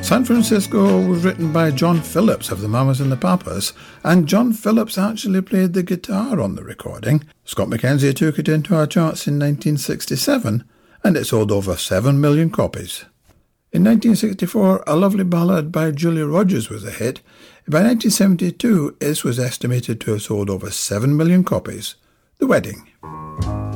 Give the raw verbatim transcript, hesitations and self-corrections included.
San Francisco was written by John Phillips of the Mamas and the Papas, and John Phillips actually played the guitar on the recording. Scott McKenzie took it into our charts in nineteen sixty-seven, and it sold over seven million copies. In nineteen sixty-four, A Lovely Ballad by Julia Rogers was a hit. By nineteen seventy-two, this was estimated to have sold over seven million copies. The Wedding.